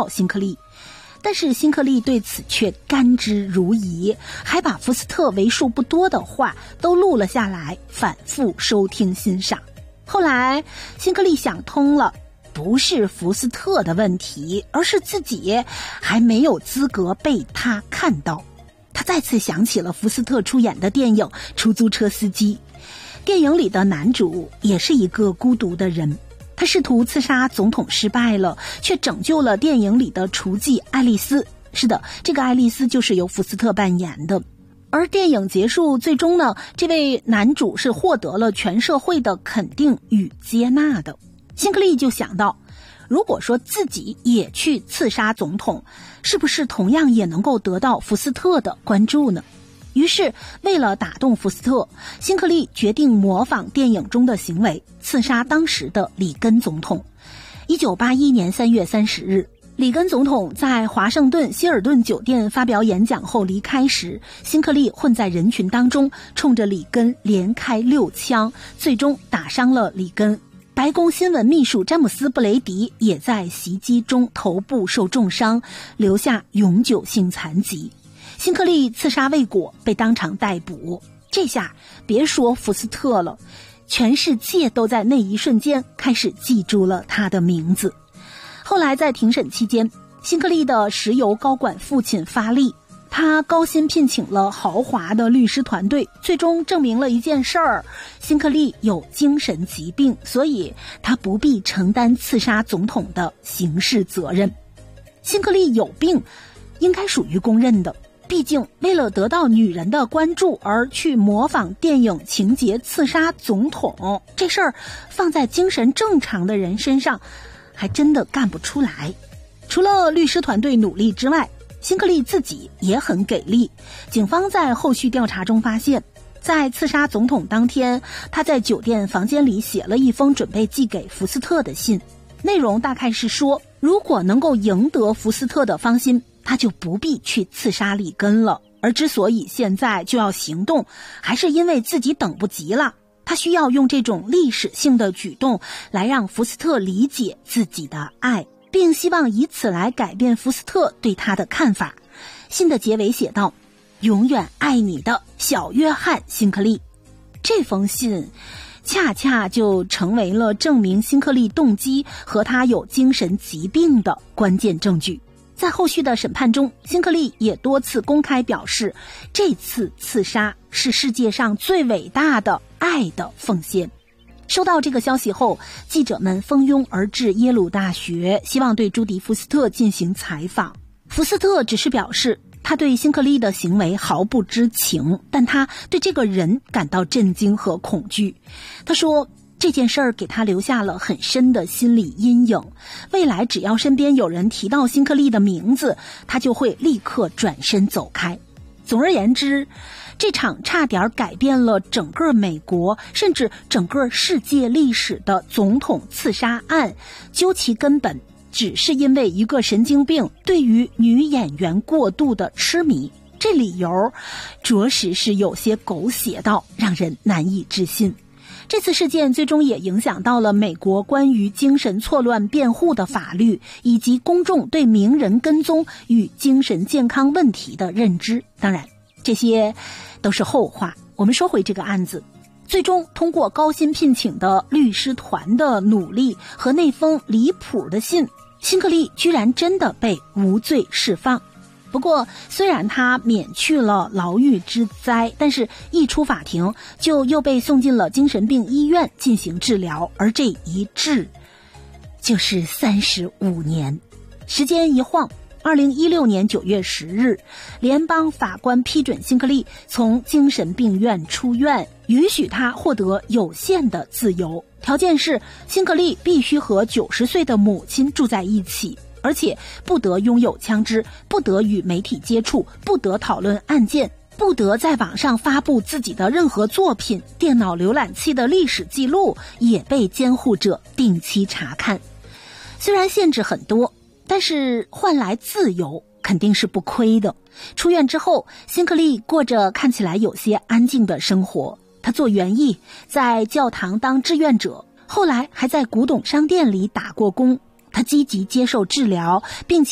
到辛克利。但是辛克利对此却甘之如饴，还把福斯特为数不多的话都录了下来，反复收听欣赏。后来辛克利想通了，不是福斯特的问题，而是自己还没有资格被他看到。他再次想起了福斯特出演的电影《出租车司机》。电影里的男主也是一个孤独的人，他试图刺杀总统失败了，却拯救了电影里的厨妓爱丽丝。是的，这个爱丽丝就是由福斯特扮演的。而电影结束，最终呢，这位男主是获得了全社会的肯定与接纳的。辛克利就想到，如果说自己也去刺杀总统，是不是同样也能够得到福斯特的关注呢？于是为了打动福斯特，辛克利决定模仿电影中的行为，刺杀当时的里根总统。1981年3月30日，里根总统在华盛顿希尔顿酒店发表演讲后离开时，辛克利混在人群当中，冲着里根连开6枪，最终打伤了里根。白宫新闻秘书詹姆斯·布雷迪也在袭击中头部受重伤，留下永久性残疾。辛克利刺杀未果，被当场逮捕。这下别说福斯特了，全世界都在那一瞬间开始记住了他的名字。后来在庭审期间，辛克利的石油高管父亲发力，他高薪聘请了豪华的律师团队，最终证明了一件事儿：辛克利有精神疾病，所以他不必承担刺杀总统的刑事责任。辛克利有病应该属于公认的，毕竟为了得到女人的关注而去模仿电影情节刺杀总统，这事儿放在精神正常的人身上还真的干不出来。除了律师团队努力之外，辛克利自己也很给力。警方在后续调查中发现，在刺杀总统当天，他在酒店房间里写了一封准备寄给福斯特的信，内容大概是说，如果能够赢得福斯特的芳心，他就不必去刺杀里根了。而之所以现在就要行动，还是因为自己等不及了，他需要用这种历史性的举动来让福斯特理解自己的爱，并希望以此来改变福斯特对他的看法。信的结尾写道：永远爱你的小约翰·辛克利。这封信恰恰就成为了证明辛克利动机和他有精神疾病的关键证据。在后续的审判中，辛克利也多次公开表示，这次刺杀是世界上最伟大的爱的奉献。收到这个消息后，记者们蜂拥而至耶鲁大学，希望对朱迪·福斯特进行采访。福斯特只是表示他对辛克利的行为毫不知情，但他对这个人感到震惊和恐惧。他说，这件事儿给他留下了很深的心理阴影，未来只要身边有人提到辛克利的名字，他就会立刻转身走开。总而言之，这场差点改变了整个美国甚至整个世界历史的总统刺杀案，究其根本只是因为一个神经病对于女演员过度的痴迷。这理由着实是有些狗血到让人难以置信。这次事件最终也影响到了美国关于精神错乱辩护的法律，以及公众对名人跟踪与精神健康问题的认知。当然，这些都是后话。我们说回这个案子，最终通过高薪聘请的律师团的努力和那封离谱的信，辛克利居然真的被无罪释放。不过虽然他免去了牢狱之灾，但是一出法庭就又被送进了精神病医院进行治疗，而这一治就是35年。时间一晃，2016年9月10日，联邦法官批准辛克利从精神病院出院，允许他获得有限的自由，条件是辛克利必须和90岁的母亲住在一起，而且不得拥有枪支，不得与媒体接触，不得讨论案件，不得在网上发布自己的任何作品，电脑浏览器的历史记录也被监护者定期查看。虽然限制很多，但是换来自由肯定是不亏的。出院之后，辛克利过着看起来有些安静的生活，他做园艺，在教堂当志愿者，后来还在古董商店里打过工。他积极接受治疗，并且